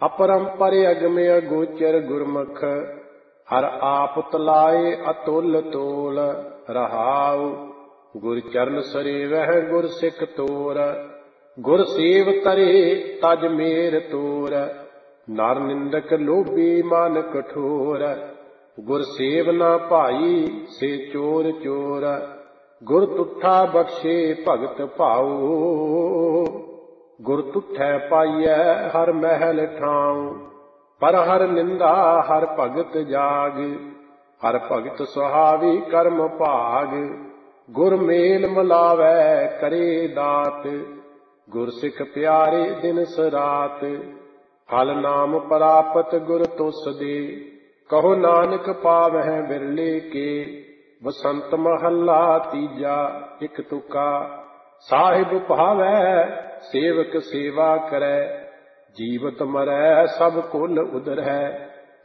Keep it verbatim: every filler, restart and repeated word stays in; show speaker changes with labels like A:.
A: अपरंपर अगम अगोचर गुरमुख हर आप तलाए अतुल तोल रहाउ। गुर चरण सरेवह गुर सिख तोर गुर सेव तरे तज मेर तोर। नर निंदक लोभी मन कठोर गुर सेव न भाई से चोर चोर। गुर तुठा बख्शे भगत भाऊ गुर तुठै पाइयै हर महल ठाऊं। पर हर निंदा हर भगत जाग हर भगत सुहावी कर्म भाग। गुर मेल मिलावै करे दात गुर सिख प्यारे दिन सरात। फल नाम प्रापत गुर तुस दे कहो नानक पावै बिरले के। बसंत महला तीजा इक तुका साहिब भावै सेवक सेवा करै। जीवत मरै सब कुल उदरै